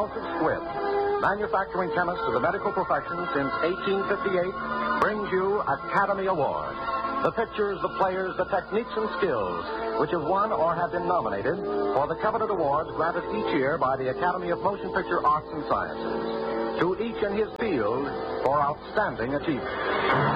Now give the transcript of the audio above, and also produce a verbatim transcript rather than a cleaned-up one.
House of Squibb, manufacturing chemist of the medical profession since eighteen fifty-eight, brings you Academy Awards. The pictures, the players, the techniques and skills which have won or have been nominated for the coveted awards granted each year by the Academy of Motion Picture Arts and Sciences. To each in his field for outstanding achievement.